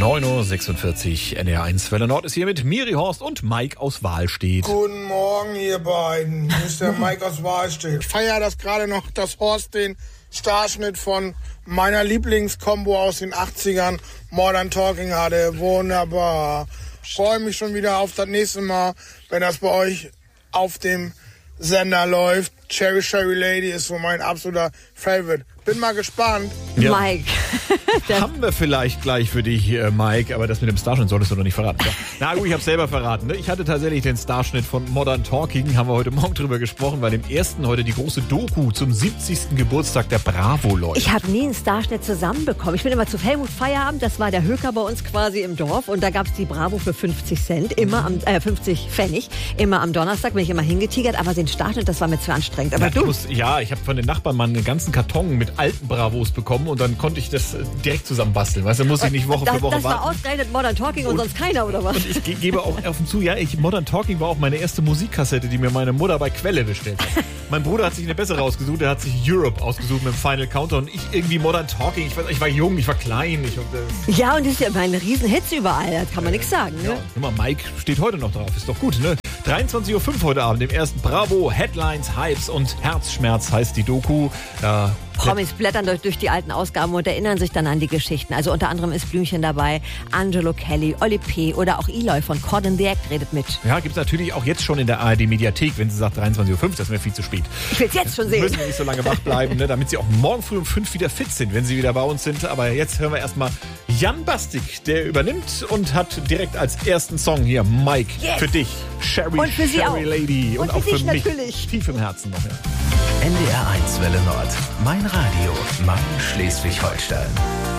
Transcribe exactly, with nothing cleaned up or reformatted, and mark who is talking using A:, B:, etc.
A: neun Uhr sechsundvierzig, N D R eins Welle Nord ist hier mit Miri Horst und Mike aus Wahlstedt.
B: Guten Morgen, ihr beiden. Hier ist der Mike aus Wahlstedt. Ich feiere das gerade noch, dass Horst den Starschnitt von meiner Lieblingskombo aus den achtzigern, Modern Talking, hatte. Wunderbar. Freue mich schon wieder auf das nächste Mal, wenn das bei euch auf dem Sender läuft. Cherry Cherry Lady ist so mein absoluter Favorite. Bin mal gespannt.
A: Ja.
C: Mike.
A: Haben wir vielleicht gleich für dich, äh, Mike, aber das mit dem Starschnitt solltest du noch nicht verraten. Ja. Na gut, ich habe selber verraten. Ne? Ich hatte tatsächlich den Starschnitt von Modern Talking, haben wir heute Morgen drüber gesprochen, weil im ersten heute die große Doku zum siebzigsten Geburtstag der Bravo läuft.
C: Ich habe nie einen Starschnitt zusammenbekommen. Ich bin immer zu Helmut Feierabend, das war der Höker bei uns quasi im Dorf und da gab es die Bravo für fünfzig Cent, immer am, äh, fünfzig Pfennig, immer am Donnerstag bin ich immer hingetigert, aber den Starschnitt, das war mir zu anstrengend. Aber
A: ja,
C: du?
A: Ich muss, ja, ich habe von den Nachbarn mal einen ganzen Karton mit alten Bravos bekommen und dann konnte ich das direkt zusammen basteln. Weißt du, muss ich nicht Woche
C: das,
A: für Woche
C: das
A: warten.
C: Das war ausgerechnet Modern Talking und, und sonst keiner, oder was?
A: Und ich ge- gebe auch offen zu, ja, ich, Modern Talking war auch meine erste Musikkassette, die mir meine Mutter bei Quelle bestellt hat. Mein Bruder hat sich eine bessere ausgesucht, der hat sich Europe ausgesucht mit dem Final Countdown und ich irgendwie Modern Talking. Ich, weiß, ich war jung, ich war klein. Ich, äh,
C: ja, und das ist ja immer ein Riesenhits überall, das kann man äh, nichts sagen. Ne?
A: Ja, guck mal, Mike steht heute noch drauf, ist doch gut, ne? dreiundzwanzig Uhr fünf heute Abend im ersten Bravo, Headlines, Hypes und Herzschmerz heißt die Doku. Da
C: Promis blättern durch, durch die alten Ausgaben und erinnern sich dann an die Geschichten. Also unter anderem ist Blümchen dabei, Angelo Kelly, Oli P. oder auch Eloy von Cord and the Act redet mit.
A: Ja, gibt's natürlich auch jetzt schon in der A R D-Mediathek, wenn sie sagt dreiundzwanzig Uhr fünf, das wäre viel zu spät.
C: Ich will's jetzt schon sehen.
A: Müssen wir nicht so lange wach bleiben, ne, damit sie auch morgen früh um fünf wieder fit sind, wenn sie wieder bei uns sind. Aber jetzt hören wir erstmal Jan Bastik, der übernimmt und hat direkt als ersten Song hier, Mike, yes. für dich, Cherry,
C: und für sie
A: Cherry
C: auch.
A: Lady und,
C: und
A: auch
C: für,
A: für
C: dich
A: mich,
C: natürlich.
A: tief im Herzen noch. Ja.
D: N D R eins Welle Nord, mein Radio, mein Schleswig-Holstein.